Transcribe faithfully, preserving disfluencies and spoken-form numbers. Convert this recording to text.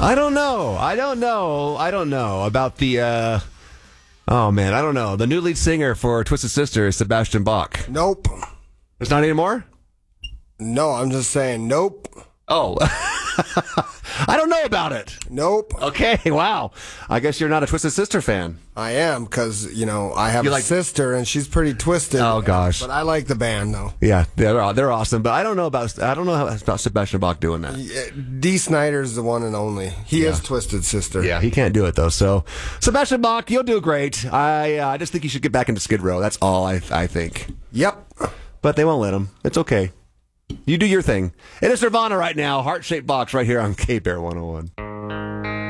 I don't know. I don't know. I don't know about the. Uh, oh man, I don't know. The new lead singer for Twisted Sister is Sebastian Bach. Nope. There's not anymore? No, I'm just saying nope. Oh. I don't know about it. Nope. Okay, wow. I guess you're not a Twisted Sister fan. I am, because, you know, I have You a like- sister, and she's pretty twisted. Oh, gosh. But I like the band, though. Yeah, they're they're awesome, but I don't know about I don't know how, about Sebastian Bach doing that. Yeah, D. Snyder's the one and only. He Yeah. is Twisted Sister. Yeah, he can't do it though. So, Sebastian Bach, you'll do great. I uh, I just think you should get back into Skid Row. That's all I I think. Yep. But they won't let him. It's okay. You do your thing. It is Nirvana right now. Heart-shaped box right here on K-Bear one oh one.